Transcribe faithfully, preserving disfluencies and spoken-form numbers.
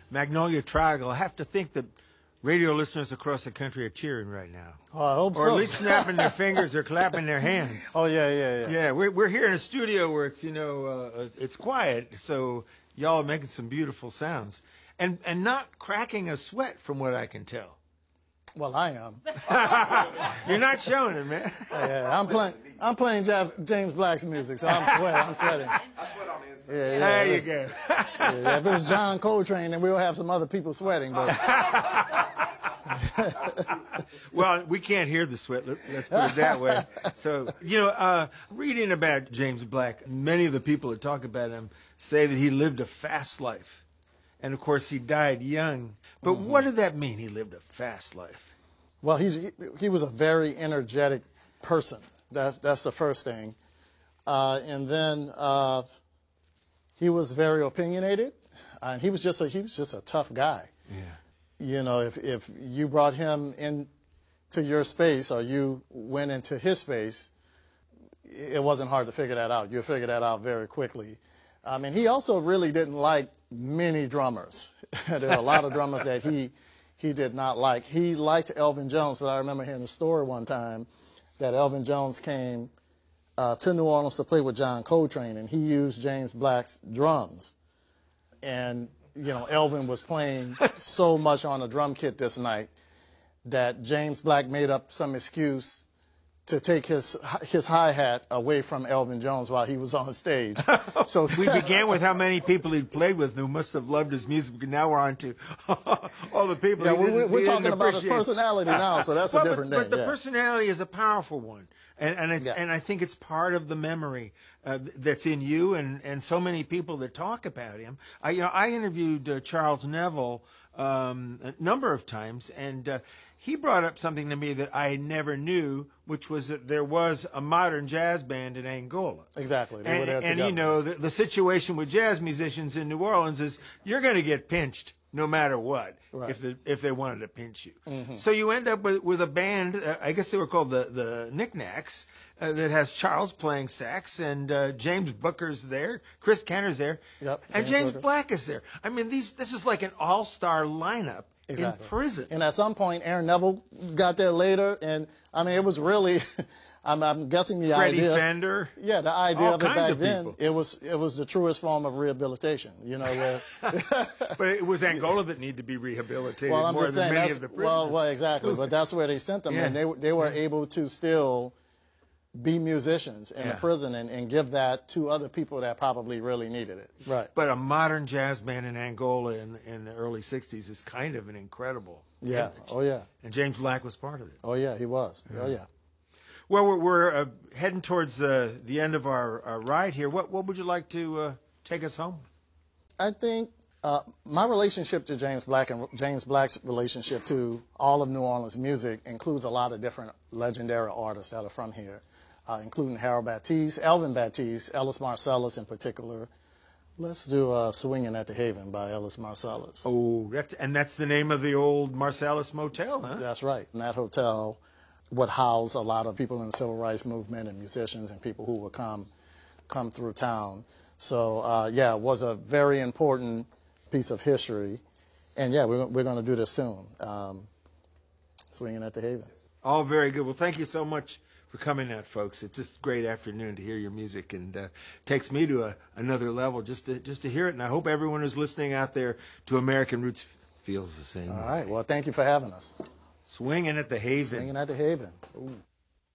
Magnolia Triangle, I have to think that radio listeners across the country are cheering right now. Oh, I hope or so. Or at least snapping their fingers or clapping their hands. Oh, yeah, yeah, yeah. Yeah, we're, we're here in a studio where it's, you know, uh, it's quiet, so y'all are making some beautiful sounds. And, and not cracking a sweat, from what I can tell. Well, I am. You're not showing it, man. Yeah, I'm playing. I'm playing James Black's music, so I'm sweating. I'm sweating. I sweat on the inside. Yeah, yeah, there yeah. you go. Yeah, if it was John Coltrane, then we'll have some other people sweating. But well, we can't hear the sweat. Let's put it that way. So, you know, uh, reading about James Black, many of the people that talk about him say that he lived a fast life. And, of course, he died young. But mm-hmm. what did that mean, he lived a fast life? Well, he's, he, he was a very energetic person. That, that's the first thing. Uh, and then uh, he was very opinionated. Uh, and he was just a, he was just a tough guy. Yeah. You know, if, if you brought him into your space or you went into his space, it wasn't hard to figure that out. You'll figure that out very quickly. I mean, he also really didn't like many drummers. There are a lot of drummers that he he did not like. He liked Elvin Jones, but I remember hearing a story one time that Elvin Jones came uh, to New Orleans to play with John Coltrane, and he used James Black's drums. And, you know, Elvin was playing so much on the drum kit this night that James Black made up some excuse to take his his hi-hat away from Elvin Jones while he was on stage. So we began with how many people he'd played with who must have loved his music. Now we're on to all the people. Yeah, he we're, didn't, we're he talking didn't about his personality now, so that's well, a different but, thing. But the yeah. personality is a powerful one, and and I, yeah. and I think it's part of the memory uh, that's in you and and so many people that talk about him. I you know I interviewed uh, Charles Neville um, a number of times, and uh, he brought up something to me that I never knew, which was that there was a modern jazz band in Angola. Exactly. They and were there and together. you know, the, the situation with jazz musicians in New Orleans is you're going to get pinched no matter what right. if, the, if they wanted to pinch you. Mm-hmm. So you end up with, with a band, uh, I guess they were called the, the Knickknacks, uh, that has Charles playing sax, and uh, James Booker's there, Chris Kenner's there, yep, and James James Booker. Black is there. I mean, these this is like an all-star lineup. Exactly. In prison. And at some point, Aaron Neville got there later, and I mean, it was really, I'm, I'm guessing the Freddie idea. Fender. Yeah, the idea all of it kinds back of then, people. it was it was the truest form of rehabilitation. You know, where. But it was Angola that needed to be rehabilitated well, I'm more just than saying many that's of the prisoners. well, well, exactly. But that's where they sent them, Yeah. and they they were able to still be musicians in yeah. the prison and, and give that to other people that probably really needed it. Right. But a modern jazz band in Angola in, in the early sixties is kind of an incredible Yeah. image. Oh yeah. And James Black was part of it. Oh yeah, he was. Yeah. Oh yeah. Well, we're, we're uh, heading towards uh, the end of our, our ride here. What what would you like to uh, take us home? I think uh, my relationship to James Black and James Black's relationship to all of New Orleans music includes a lot of different legendary artists that are from here. Uh, including Harold Batiste, Elvin Batiste, Ellis Marsalis in particular. Let's do uh, Swinging at the Haven by Ellis Marsalis. Oh, that's, and that's the name of the old Marsalis Motel, huh? That's right. And that hotel would house a lot of people in the civil rights movement and musicians and people who would come come through town. So, uh, yeah, it was a very important piece of history. And, yeah, we're, we're going to do this soon, um, Swinging at the Haven. All very good. Well, thank you so much for coming out, folks. It's just a great afternoon to hear your music, and uh, takes me to a, another level just to just to hear it. And I hope everyone who's listening out there to American Roots f- feels the same. All way. right. Well, thank you for having us. Swinging at the Haven. Swinging at the Haven. Ooh.